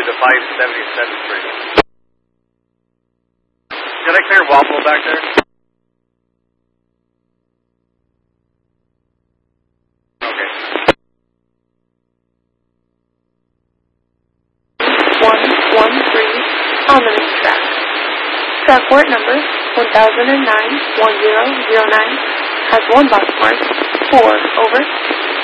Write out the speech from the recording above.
to 577th Street. Did I clear Waffle back there? Okay. 113 ominous track. Trackport number 1009-1009 has one box mark 4, over.